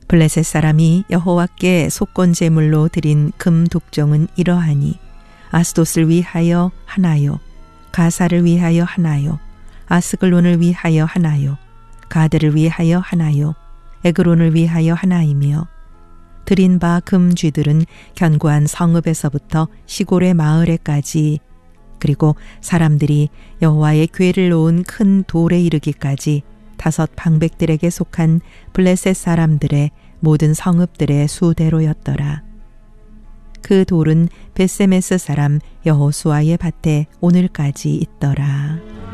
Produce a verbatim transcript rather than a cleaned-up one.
블레셋 사람이 여호와께 속건 제물로 드린 금 독종은 이러하니 아스돗을 위하여 하나요, 가사를 위하여 하나요, 아스글론을 위하여 하나요, 가드를 위하여 하나요, 에그론을 위하여 하나이며 드린 바 금쥐들은 견고한 성읍에서부터 시골의 마을에까지 그리고 사람들이 여호와의 궤를 놓은 큰 돌에 이르기까지 다섯 방백들에게 속한 블레셋 사람들의 모든 성읍들의 수대로였더라. 그 돌은 벳세메스 사람 여호수아의 밭에 오늘까지 있더라.